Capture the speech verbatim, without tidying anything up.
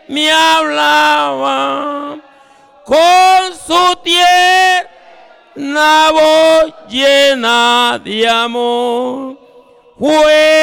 me hablaba con su tierna voz llena de amor. Fue